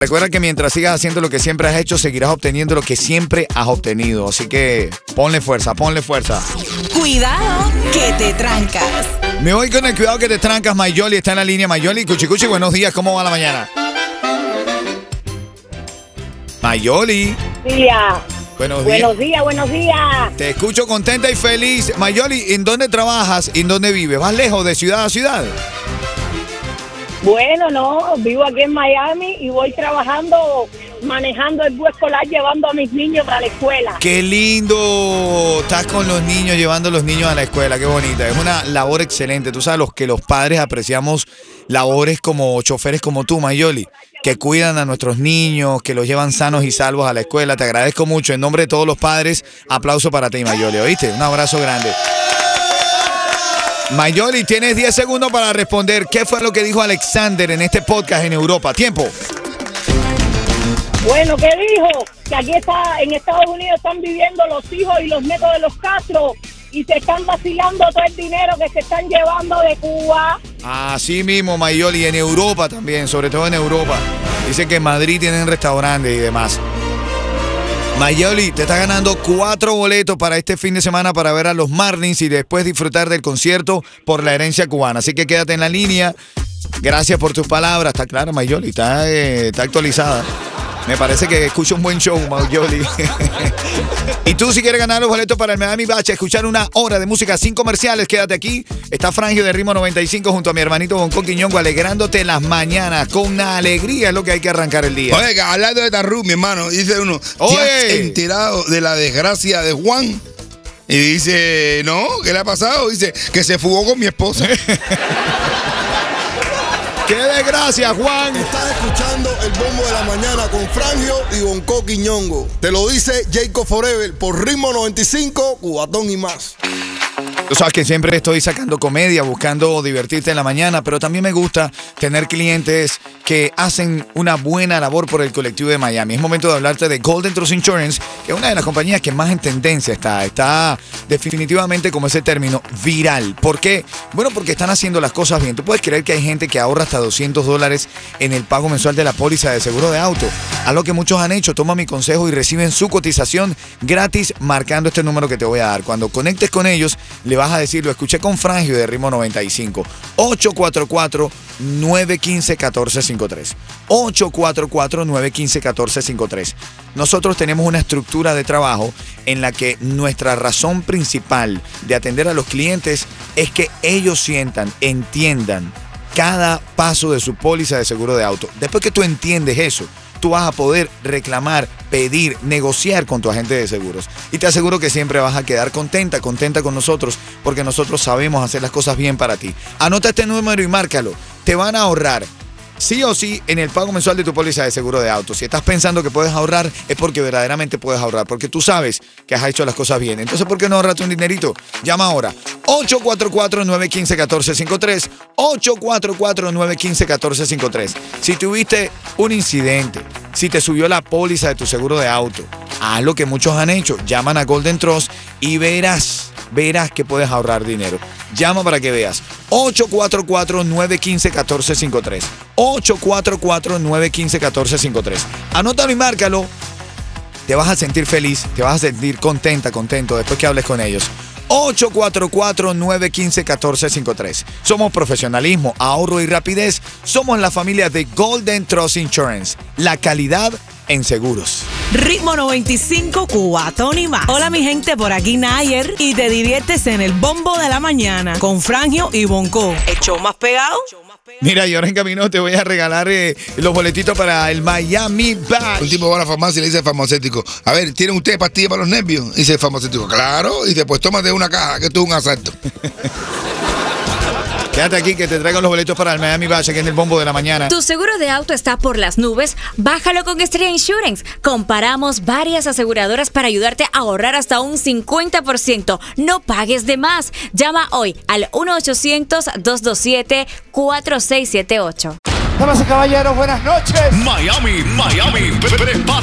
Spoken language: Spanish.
Recuerda que mientras sigas haciendo lo que siempre has hecho, seguirás obteniendo lo que siempre has obtenido. Así que ponle fuerza, ponle fuerza. Cuidado que te trancas. Me voy con el cuidado que te trancas. Mayoli está en la línea. Mayoli, Cuchicuchi, buenos días. ¿Cómo va la mañana? Mayoli. Buenos días. Buenos días. Te escucho contenta y feliz. Mayoli, ¿en dónde trabajas y en dónde vives? ¿Vas lejos de ciudad a ciudad? Bueno, no, vivo aquí en Miami y voy trabajando, manejando el bus escolar, llevando a mis niños a la escuela. ¡Qué lindo! Estás con los niños, llevando a los niños a la escuela, qué bonita. Es una labor excelente. Tú sabes que los padres apreciamos labores como choferes como tú, Mayoli, que cuidan a nuestros niños, que los llevan sanos y salvos a la escuela. Te agradezco mucho. En nombre de todos los padres, aplauso para ti, Mayoli, ¿oíste? Un abrazo grande. Mayoli, tienes 10 segundos para responder. ¿Qué fue lo que dijo Alexander en este podcast en Europa? Tiempo. Bueno, ¿qué dijo? Que aquí en Estados Unidos están viviendo los hijos y los nietos de los Castro y se están vacilando todo el dinero que se están llevando de Cuba. Así mismo, Mayoli, en Europa también, sobre todo en Europa. Dice que en Madrid tienen restaurantes y demás. Mayoli, te está ganando 4 boletos para este fin de semana para ver a los Marlins y después disfrutar del concierto por la herencia cubana. Así que quédate en la línea. Gracias por tus palabras. Está clara, Mayoli, está actualizada. Me parece que escucha un buen show, Mayoli. Y tú, si quieres ganar los boletos para el Miami Bacha, escuchar una hora de música sin comerciales, quédate aquí. Está Frangio de Ritmo 95 junto a mi hermanito Bonco Quiñongo, alegrándote las mañanas. Con una alegría es lo que hay que arrancar el día. Oye, hablando de Tarru, mi hermano, dice uno, ¿te has enterado de la desgracia de Juan? Y dice, no, ¿qué le ha pasado? Dice, que se fugó con mi esposa. ¡Qué desgracia, Juan! Estás escuchando el Bombo de la Mañana con Frangio y Bonco Quiñongo. Te lo dice Jacob Forever por Ritmo 95, Cubatón y más. Tú sabes que siempre estoy sacando comedia, buscando divertirte en la mañana, pero también me gusta tener clientes que hacen una buena labor por el colectivo de Miami. Es momento de hablarte de Golden Trust Insurance, que es una de las compañías que más en tendencia está. Está definitivamente, como ese término, viral. ¿Por qué? Bueno, porque están haciendo las cosas bien. Tú puedes creer que hay gente que ahorra hasta $200 en el pago mensual de la póliza de seguro de auto. Algo que muchos han hecho. Toma mi consejo y reciben su cotización gratis marcando este número que te voy a dar. Cuando conectes con ellos, le vas a decir, lo escuché con Frangio de Ritmo 95. 844-915-1453. 844-915-1453. Nosotros tenemos una estructura de trabajo en la que nuestra razón principal de atender a los clientes es que ellos sientan, entiendan cada paso de su póliza de seguro de auto. Después que tú entiendes eso, tú vas a poder reclamar, pedir, negociar con tu agente de seguros. Y te aseguro que siempre vas a quedar contenta con nosotros, porque nosotros sabemos hacer las cosas bien para ti. Anota este número y márcalo. Te van a ahorrar sí o sí en el pago mensual de tu póliza de seguro de auto. Si estás pensando que puedes ahorrar, es porque verdaderamente puedes ahorrar, porque tú sabes que has hecho las cosas bien. Entonces, ¿por qué no ahorrarte un dinerito? Llama ahora. 844-915-1453. 844-915-1453. Si tuviste un incidente, si te subió la póliza de tu seguro de auto, haz lo que muchos han hecho. Llaman a Golden Trust y verás que puedes ahorrar dinero. Llama para que veas. 844-915-1453. 844-915-1453. Anótalo y márcalo. Te vas a sentir feliz, te vas a sentir contento después que hables con ellos. 844-915-1453. Somos profesionalismo, ahorro y rapidez. Somos la familia de Golden Trust Insurance. La calidad en seguros. Ritmo 95, Cubatón y más. Hola mi gente, por aquí Nayer y te diviertes en el Bombo de la Mañana con Frangio y Bonco. ¿El show más pegado? Mira, y ahora en camino te voy a regalar los boletitos para el Miami Bash. Un tipo va a la farmacia y le dice al farmacéutico, a ver, ¿tienen ustedes pastillas para los nervios? Y dice el farmacéutico, claro. Y dice, pues tómate una caja, que esto es un asalto. Quédate aquí que te traigo los boletos para el Miami Bash, que es el Bombo de la Mañana. ¿Tu seguro de auto está por las nubes? Bájalo con Estrella Insurance. Comparamos varias aseguradoras para ayudarte a ahorrar hasta un 50%. No pagues de más. Llama hoy al 1-800-227-4678. Damas y caballeros, buenas noches. Miami, prepara.